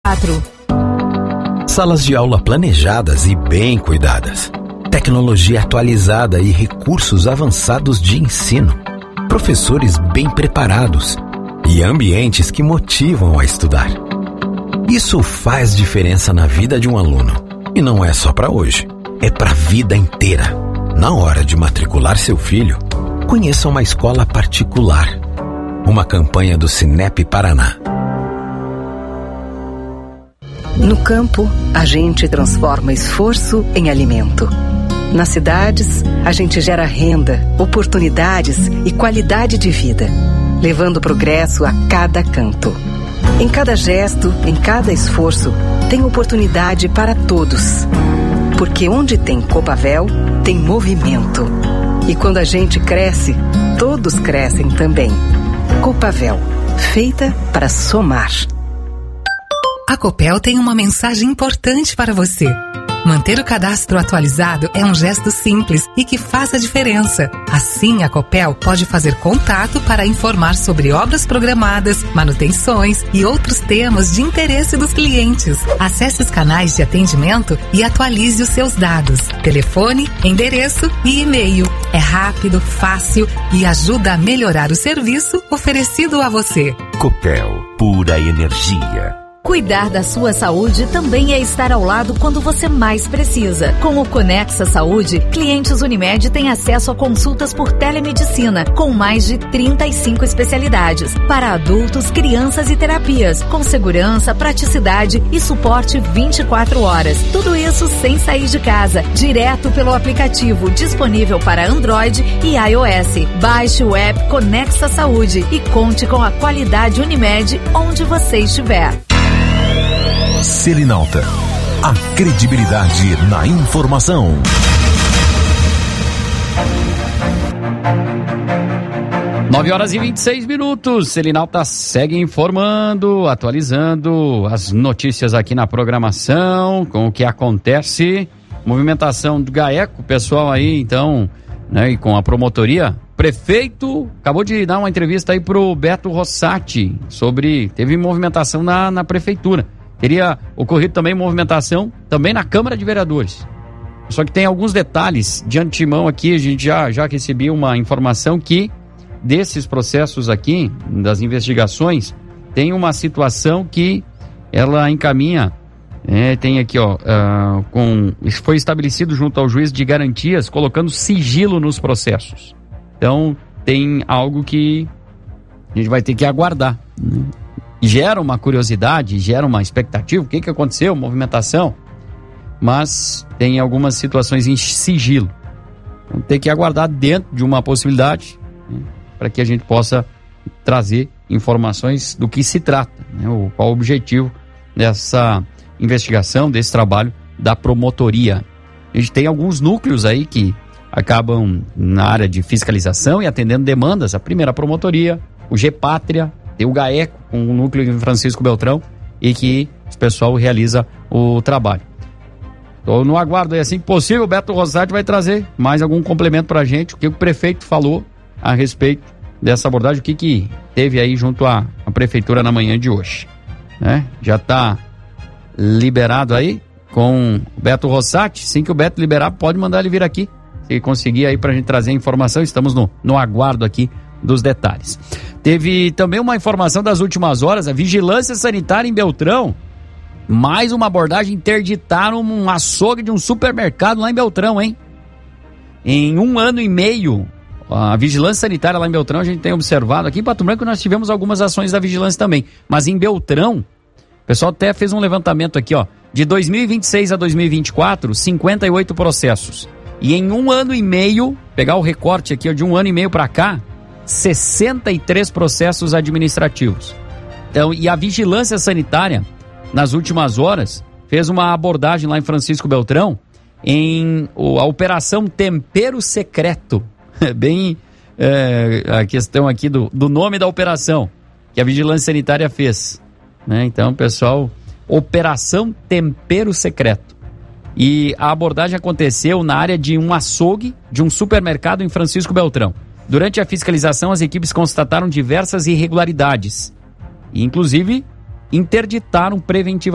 Salas de aula planejadas e bem cuidadas. Tecnologia atualizada e recursos avançados de ensino. Professores bem preparados e ambientes que motivam a estudar. Isso faz diferença na vida de um aluno. E não é só para hoje, é para a vida inteira. Na hora de matricular seu filho, conheça uma escola particular. Uma campanha do Cinep Paraná. No campo, a gente transforma esforço em alimento. Nas cidades, a gente gera renda, oportunidades e qualidade de vida, levando progresso a cada canto. Em cada gesto, em cada esforço, tem oportunidade para todos. Porque onde tem Copavel, tem movimento. E quando a gente cresce, todos crescem também. Copavel, feita para somar. A Copel tem uma mensagem importante para você. Manter o cadastro atualizado é um gesto simples e que faz a diferença. Assim, a Copel pode fazer contato para informar sobre obras programadas, manutenções e outros temas de interesse dos clientes. Acesse os canais de atendimento e atualize os seus dados. Telefone, endereço e e-mail. É rápido, fácil e ajuda a melhorar o serviço oferecido a você. Copel, pura energia. Cuidar da sua saúde também é estar ao lado quando você mais precisa. Com o Conexa Saúde, clientes Unimed têm acesso a consultas por telemedicina, com mais de 35 especialidades, para adultos, crianças e terapias, com segurança, praticidade e suporte 24 horas. Tudo isso sem sair de casa, direto pelo aplicativo disponível para Android e iOS. Baixe o app Conexa Saúde e conte com a qualidade Unimed onde você estiver. Selinalta, a credibilidade na informação. Nove horas e 26 minutos. Selinalta segue informando, atualizando as notícias aqui na programação, com o que acontece. Movimentação do GAECO, pessoal aí, então, né, e com a promotoria. Prefeito acabou de dar uma entrevista aí pro Beto Rossati sobre, teve movimentação na prefeitura. Teria ocorrido também movimentação também na Câmara de Vereadores. Só que tem alguns detalhes de antemão aqui, a gente já recebeu uma informação que desses processos aqui, das investigações, tem uma situação que ela encaminha, tem aqui foi estabelecido junto ao juiz de garantias, colocando sigilo nos processos. Então tem algo que a gente vai ter que aguardar, né? Gera uma curiosidade, gera uma expectativa, o que aconteceu, movimentação, mas tem algumas situações em sigilo. Então tem que aguardar dentro de uma possibilidade, né, para que a gente possa trazer informações do que se trata, né, qual o objetivo dessa investigação, desse trabalho da promotoria. A gente tem alguns núcleos aí que acabam na área de fiscalização e atendendo demandas. A primeira promotoria, o Gepátria, tem o GAECO, com o núcleo em Francisco Beltrão, e que o pessoal realiza o trabalho. Estou no aguardo aí, assim que possível, o Beto Rossati vai trazer mais algum complemento para a gente, o que o prefeito falou a respeito dessa abordagem, o que teve aí junto à prefeitura na manhã de hoje, né? Já está liberado aí com o Beto Rossati. Assim que o Beto liberar, pode mandar ele vir aqui, se conseguir aí para a gente trazer a informação. Estamos no aguardo aqui dos detalhes. Teve também uma informação das últimas horas, a Vigilância Sanitária em Beltrão, mais uma abordagem, interditaram um açougue de um supermercado lá em Beltrão, hein? Em 1 ano e meio, a Vigilância Sanitária lá em Beltrão, a gente tem observado, aqui em Pato Branco nós tivemos algumas ações da Vigilância também, mas em Beltrão, o pessoal até fez um levantamento aqui, ó, de 2026 a 2024, 58 processos, e em 1 ano e meio, pegar o recorte aqui, ó, de 1 ano e meio para cá, 63 processos administrativos. Então, e a Vigilância Sanitária, nas últimas horas, fez uma abordagem lá em Francisco Beltrão em a Operação Tempero Secreto. Bem, a questão aqui do nome da operação que a Vigilância Sanitária fez, né? Então, pessoal, Operação Tempero Secreto. E a abordagem aconteceu na área de um açougue de um supermercado em Francisco Beltrão. Durante a fiscalização, as equipes constataram diversas irregularidades e, inclusive, interditaram preventivamente